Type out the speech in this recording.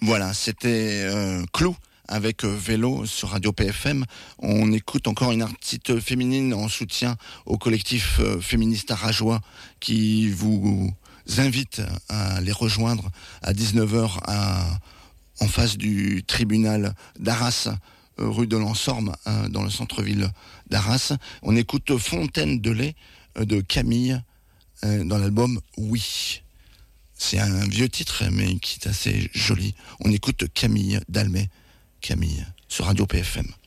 Voilà, c'était Clou avec Vélo sur Radio PFM. On écoute encore une artiste féminine en soutien au collectif féministe Arajois qui vous invite à les rejoindre à 19h en face du tribunal d'Arras, rue de l'Ensorme, dans le centre-ville d'Arras. On écoute Fontaine de lait de Camille dans l'album Oui. C'est un vieux titre, mais qui est assez joli. On écoute Camille Dalmet, Camille, sur Radio PFM.